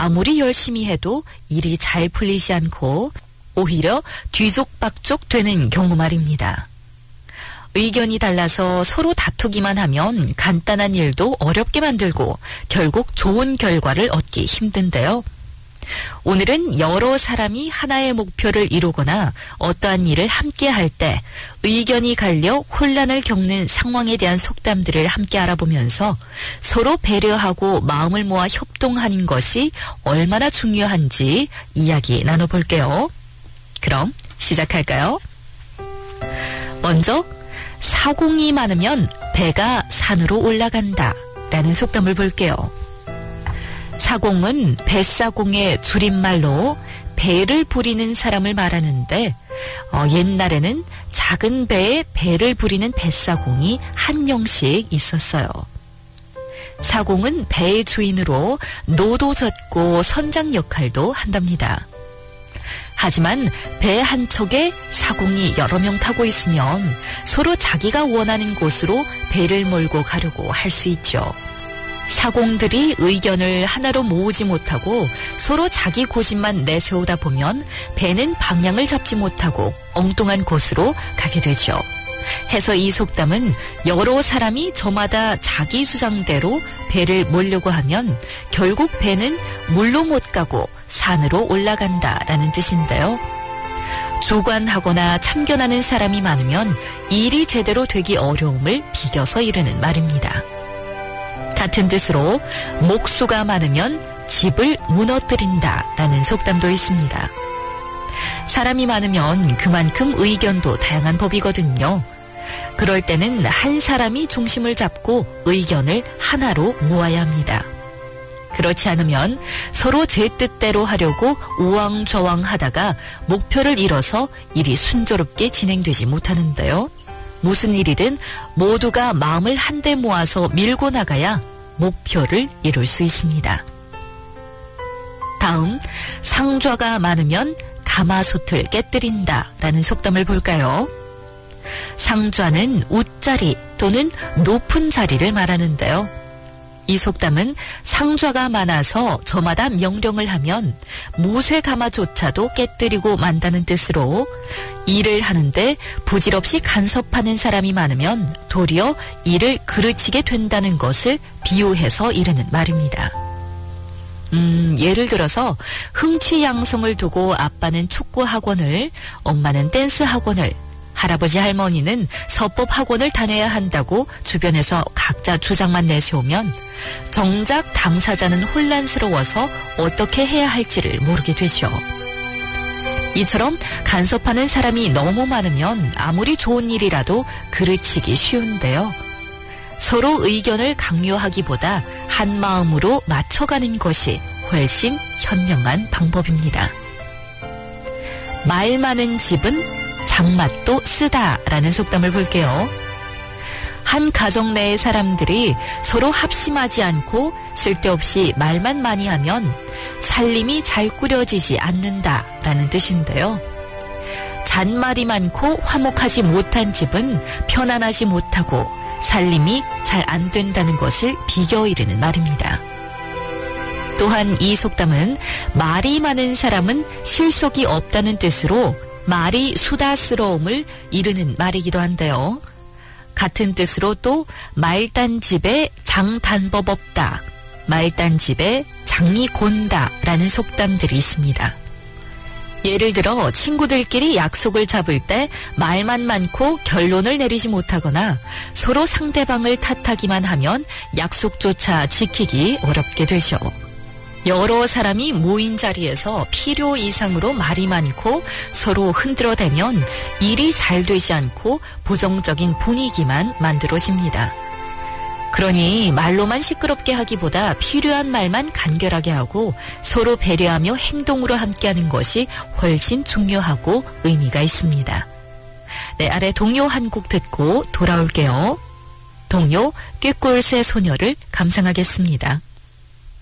아무리 열심히 해도 일이 잘 풀리지 않고 오히려 뒤죽박죽 되는 경우 말입니다. 의견이 달라서 서로 다투기만 하면 간단한 일도 어렵게 만들고 결국 좋은 결과를 얻기 힘든데요. 오늘은 여러 사람이 하나의 목표를 이루거나 어떠한 일을 함께 할 때 의견이 갈려 혼란을 겪는 상황에 대한 속담들을 함께 알아보면서 서로 배려하고 마음을 모아 협동하는 것이 얼마나 중요한지 이야기 나눠볼게요. 그럼 시작할까요? 먼저 사공이 많으면 배가 산으로 올라간다 라는 속담을 볼게요. 사공은 뱃사공의 줄임말로 배를 부리는 사람을 말하는데 옛날에는 작은 배에 배를 부리는 뱃사공이 한 명씩 있었어요. 사공은 배의 주인으로 노도 젓고 선장 역할도 한답니다. 하지만 배 한 척에 사공이 여러 명 타고 있으면 서로 자기가 원하는 곳으로 배를 몰고 가려고 할 수 있죠. 사공들이 의견을 하나로 모으지 못하고 서로 자기 고집만 내세우다 보면 배는 방향을 잡지 못하고 엉뚱한 곳으로 가게 되죠. 해서 이 속담은 여러 사람이 저마다 자기 주장대로 배를 몰려고 하면 결국 배는 물로 못 가고 산으로 올라간다라는 뜻인데요. 주관하거나 참견하는 사람이 많으면 일이 제대로 되기 어려움을 비껴서 이르는 말입니다. 같은 뜻으로 목수가 많으면 집을 무너뜨린다라는 속담도 있습니다. 사람이 많으면 그만큼 의견도 다양한 법이거든요. 그럴 때는 한 사람이 중심을 잡고 의견을 하나로 모아야 합니다. 그렇지 않으면 서로 제 뜻대로 하려고 우왕좌왕 하다가 목표를 잃어서 일이 순조롭게 진행되지 못하는데요. 무슨 일이든 모두가 마음을 한데 모아서 밀고 나가야 목표를 이룰 수 있습니다. 다음, 상좌가 많으면 가마솥을 깨뜨린다라는 속담을 볼까요? 상좌는 웃자리 또는 높은 자리를 말하는데요. 이 속담은 상좌가 많아서 저마다 명령을 하면 무쇠가마조차도 깨뜨리고 만다는 뜻으로 일을 하는데 부질없이 간섭하는 사람이 많으면 도리어 일을 그르치게 된다는 것을 비유해서 이르는 말입니다. 예를 들어서 흥취양성을 두고 아빠는 축구 학원을, 엄마는 댄스 학원을, 할아버지 할머니는 서법 학원을 다녀야 한다고 주변에서 각자 주장만 내세우면 정작 당사자는 혼란스러워서 어떻게 해야 할지를 모르게 되죠. 이처럼 간섭하는 사람이 너무 많으면 아무리 좋은 일이라도 그르치기 쉬운데요. 서로 의견을 강요하기보다 한 마음으로 맞춰가는 것이 훨씬 현명한 방법입니다. 말 많은 집은 장맛도 쓰다라는 속담을 볼게요. 한 가정 내의 사람들이 서로 합심하지 않고 쓸데없이 말만 많이 하면 살림이 잘 꾸려지지 않는다라는 뜻인데요. 잔말이 많고 화목하지 못한 집은 편안하지 못하고 살림이 잘 안 된다는 것을 비겨 이르는 말입니다. 또한 이 속담은 말이 많은 사람은 실속이 없다는 뜻으로 말이 수다스러움을 이르는 말이기도 한데요. 같은 뜻으로 또 말단 집에 장단법 없다, 말단 집에 장이 곤다 라는 속담들이 있습니다. 예를 들어 친구들끼리 약속을 잡을 때 말만 많고 결론을 내리지 못하거나 서로 상대방을 탓하기만 하면 약속조차 지키기 어렵게 되죠. 여러 사람이 모인 자리에서 필요 이상으로 말이 많고 서로 흔들어대면 일이 잘 되지 않고 부정적인 분위기만 만들어집니다. 그러니 말로만 시끄럽게 하기보다 필요한 말만 간결하게 하고 서로 배려하며 행동으로 함께하는 것이 훨씬 중요하고 의미가 있습니다. 네, 아래 동요 한 곡 듣고 돌아올게요. 동요 꾀꼴새 소녀를 감상하겠습니다.